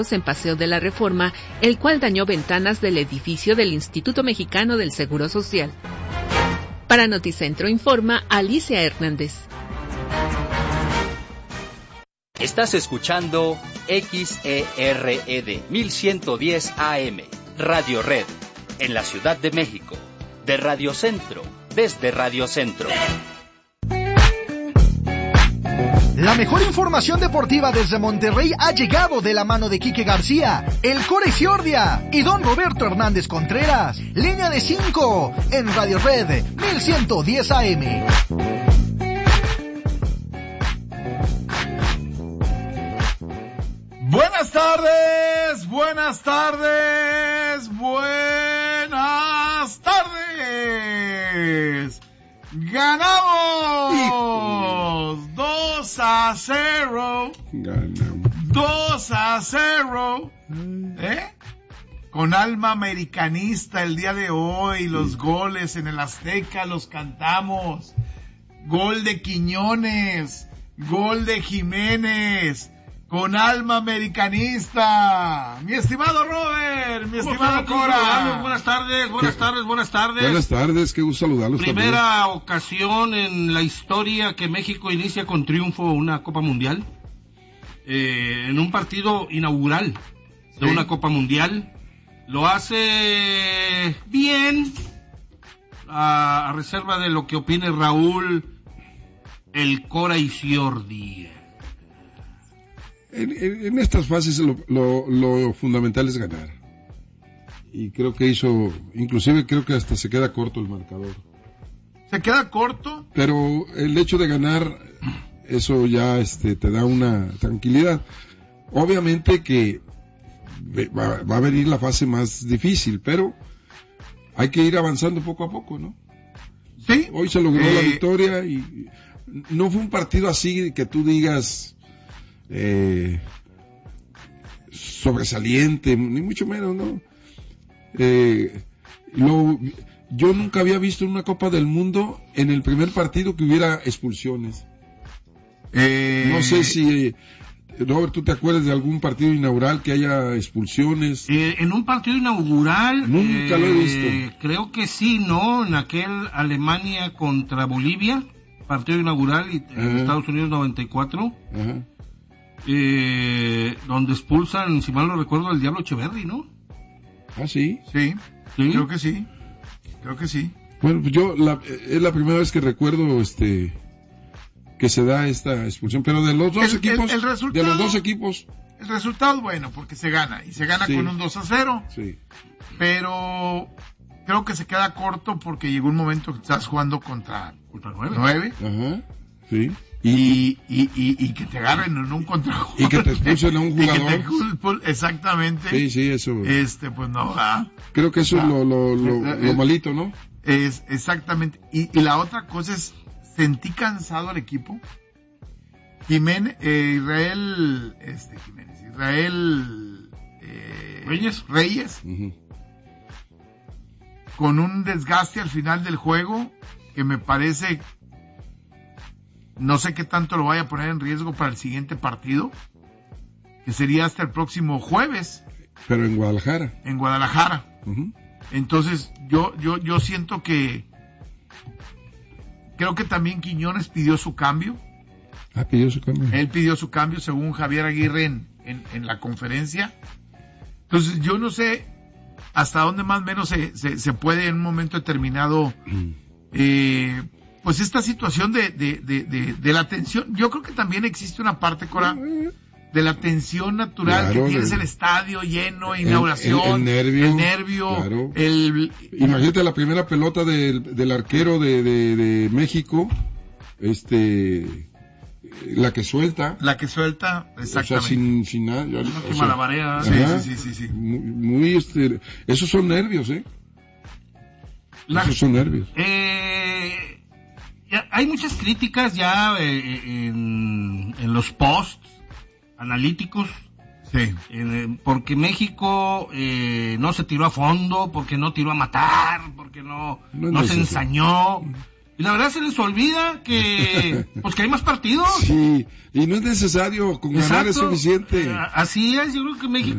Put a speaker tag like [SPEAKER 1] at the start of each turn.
[SPEAKER 1] en Paseo de la Reforma, el cual dañó ventanas del edificio del Instituto Mexicano del Seguro Social. Para Noticentro informa Alicia Hernández.
[SPEAKER 2] Estás escuchando XERED 1110 AM, Radio Red, en la Ciudad de México, de Radio Centro, desde Radio Centro.
[SPEAKER 3] La mejor información deportiva desde Monterrey ha llegado de la mano de Quique García, el Core Giordia y don Roberto Hernández Contreras. Línea de 5 en Radio Red 1110 AM.
[SPEAKER 4] Buenas tardes, buenas tardes, buenas tardes. ¡Ganamos! 2-0.
[SPEAKER 5] Ganamos.
[SPEAKER 4] 2-0. Con alma americanista el día de hoy, los goles en el Azteca los cantamos. Gol de Quiñones, gol de Jiménez. Con alma americanista. Mi estimado Robert, mi estimado Cora.
[SPEAKER 6] Buenas tardes.
[SPEAKER 5] Buenas tardes, qué gusto saludarlos.
[SPEAKER 6] Primera ocasión en la historia que México inicia con triunfo una Copa Mundial. En un partido inaugural de una Copa Mundial. Lo hace bien, a reserva de lo que opine Raúl, el Cora y Giordi.
[SPEAKER 5] En estas fases lo fundamental es ganar. Y creo que inclusive creo que hasta se queda corto el marcador.
[SPEAKER 4] ¿Se queda corto?
[SPEAKER 5] Pero el hecho de ganar, eso ya te da una tranquilidad. Obviamente que va a venir la fase más difícil, pero hay que ir avanzando poco a poco, ¿no?
[SPEAKER 4] Sí.
[SPEAKER 5] Hoy se logró la victoria y no fue un partido así que tú digas sobresaliente, ni mucho menos, ¿no? Yo nunca había visto en una Copa del Mundo en el primer partido que hubiera expulsiones. No sé si Robert, ¿tú te acuerdas de algún partido inaugural que haya expulsiones?
[SPEAKER 6] En un partido inaugural
[SPEAKER 5] nunca lo he visto.
[SPEAKER 6] Creo que sí, ¿no? En aquel Alemania contra Bolivia, partido inaugural, en Estados Unidos 94.
[SPEAKER 5] Ajá.
[SPEAKER 6] Donde expulsan, si mal no recuerdo, al Diablo Echeverri, ¿no?
[SPEAKER 5] Ah, sí.
[SPEAKER 4] Sí, creo que sí.
[SPEAKER 5] Bueno, pues es la primera vez que recuerdo que se da esta expulsión, pero de los dos equipos, de los dos equipos.
[SPEAKER 4] El resultado es bueno porque se gana, y se gana con un 2-0.
[SPEAKER 5] Sí.
[SPEAKER 4] Pero creo que se queda corto porque llegó un momento que estás jugando contra 9.
[SPEAKER 5] Ajá. Sí.
[SPEAKER 4] Y que te agarren en un contrajuego.
[SPEAKER 5] Y que te expulsen a un jugador.
[SPEAKER 4] Exactamente.
[SPEAKER 5] Sí, eso.
[SPEAKER 4] Pues no.
[SPEAKER 5] Creo que eso es lo malito, ¿no?
[SPEAKER 4] Es exactamente. Y la otra cosa es, sentí cansado al equipo. Israel Reyes.
[SPEAKER 5] Uh-huh.
[SPEAKER 4] Con un desgaste al final del juego que me parece, no sé qué tanto lo vaya a poner en riesgo para el siguiente partido, que sería hasta el próximo jueves.
[SPEAKER 5] Pero en Guadalajara.
[SPEAKER 4] Uh-huh. Entonces, yo siento que creo que también Quiñones pidió su cambio.
[SPEAKER 5] Pidió su cambio.
[SPEAKER 4] Él pidió su cambio, según Javier Aguirre en la conferencia. Entonces, yo no sé hasta dónde más o menos se puede en un momento determinado pues esta situación de la tensión. Yo creo que también existe una parte, Cora, de la tensión natural, claro, que tienes el estadio lleno, inauguración, el nervio,
[SPEAKER 5] claro. Imagínate la primera pelota del arquero de México, la que suelta,
[SPEAKER 4] exactamente.
[SPEAKER 5] O sea, sin nada,
[SPEAKER 6] que malabarea.
[SPEAKER 4] Sí.
[SPEAKER 5] Muy esos son nervios, esos son nervios.
[SPEAKER 6] Hay muchas críticas ya en los posts analíticos, porque México no se tiró a fondo, porque no tiró a matar, porque no se ensañó. Y la verdad se les olvida que hay más partidos.
[SPEAKER 5] Sí, y no es necesario, con ganar es suficiente.
[SPEAKER 6] Así es, yo creo que México